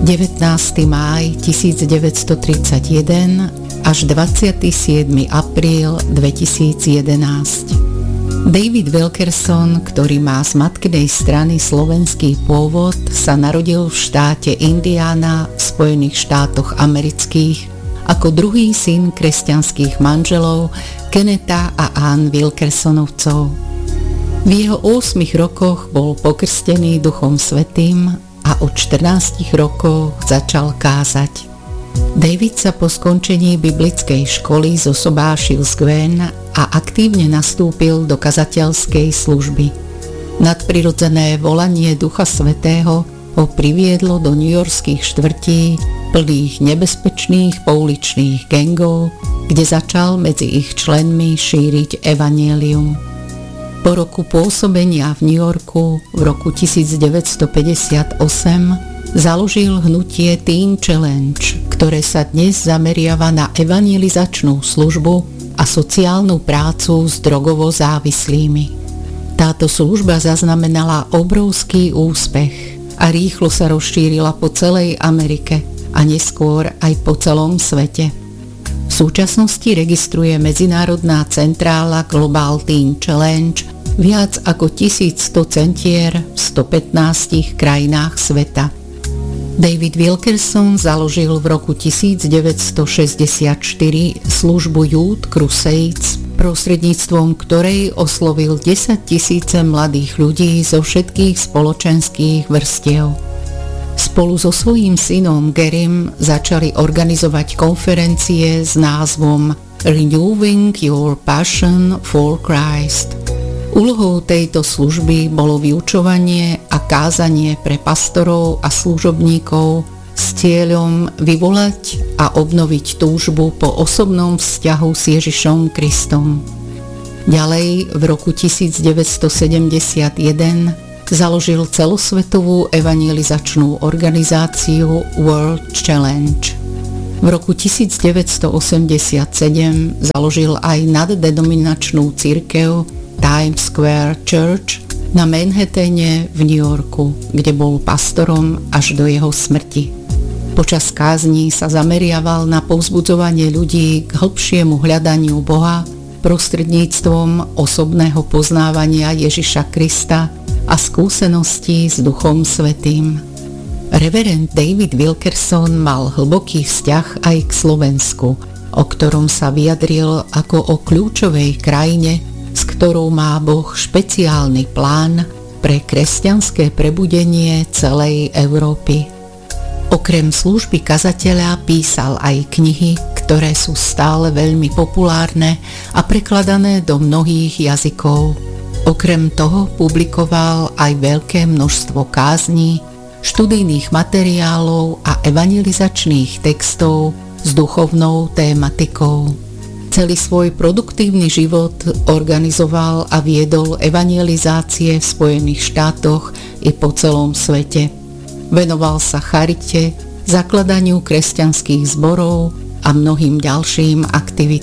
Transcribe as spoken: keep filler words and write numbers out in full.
devätnásteho mája tisícdeväťstotridsaťjeden až dvadsiateho siedmeho apríla dvetisícjedenásť. David Wilkerson, ktorý má z matkinej strany slovenský pôvod, sa narodil v štáte Indiana v Spojených štátoch amerických ako druhý syn kresťanských manželov Kennetha a Ann Wilkersonovcov. V jeho ôsmich rokoch bol pokrstený Duchom Svätým a od štrnástich rokov začal kázať. David sa po skončení biblickej školy zosobášil z Gwen a aktívne nastúpil do kazateľskej služby. Nadprirodzené volanie Ducha Svätého ho priviedlo do newyorských štvrtí plných nebezpečných pouličných gangov, kde začal medzi ich členmi šíriť evanjelium. Po roku pôsobenia v New Yorku v roku devätnásťstopäťdesiatosem založil hnutie Teen Challenge, ktoré sa dnes zameriava na evangelizačnú službu a sociálnu prácu s drogovo závislými. Táto služba zaznamenala obrovský úspech a rýchlo sa rozšírila po celej Amerike a neskôr aj po celom svete. V súčasnosti registruje medzinárodná centrála Global Teen Challenge viac ako tisícsto centier v stopätnástich krajinách sveta. David Wilkerson založil v roku devätnásťstošesťdesiatštyri službu Youth Crusades, prostredníctvom ktorej oslovil desaťtisíce mladých ľudí zo všetkých spoločenských vrstiev. Spolu so svojím synom Garym začali organizovať konferencie s názvom Renewing Your Passion for Christ. Úlohou tejto služby bolo vyučovanie a kázanie pre pastorov a služobníkov s cieľom vyvolať a obnoviť túžbu po osobnom vzťahu s Ježišom Kristom. Ďalej v roku devätnásťstosedemdesiatjeden založil celosvetovú evangelizačnú organizáciu World Challenge. V roku devätnásťstoosemdesiatsedem založil aj naddenominačnú cirkev Times Square Church na Manhattane v New Yorku, kde bol pastorom až do jeho smrti. Počas kázní sa zameriaval na povzbudzovanie ľudí k hlbšiemu hľadaniu Boha prostredníctvom osobného poznávania Ježiša Krista a skúseností s Duchom Svätým. Reverend David Wilkerson mal hlboký vzťah aj k Slovensku, o ktorom sa vyjadril ako o kľúčovej krajine, s ktorou má Boh špeciálny plán pre kresťanské prebudenie celej Európy. Okrem služby kazateľa písal aj knihy, ktoré sú stále veľmi populárne a prekladané do mnohých jazykov. Okrem toho publikoval aj veľké množstvo kázní, študijných materiálov a evangelizačných textov s duchovnou tématikou. Celý svoj produktívny život organizoval a viedol evangelizácie v Spojených štátoch i po celom svete. Venoval sa charite, zakladaniu kresťanských zborov a mnohým ďalším aktivitám.